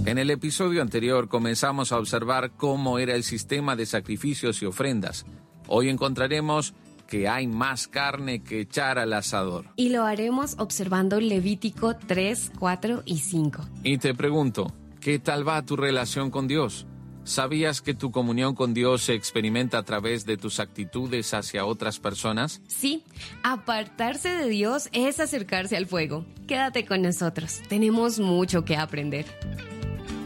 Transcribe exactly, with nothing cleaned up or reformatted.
En el episodio anterior comenzamos a observar cómo era el sistema de sacrificios y ofrendas. Hoy encontraremos que hay más carne que echar al asador. Y lo haremos observando Levítico tres, cuatro y cinco. Y te pregunto, ¿qué tal va tu relación con Dios? ¿Sabías que tu comunión con Dios se experimenta a través de tus actitudes hacia otras personas? Sí, apartarse de Dios es acercarse al fuego. Quédate con nosotros, tenemos mucho que aprender.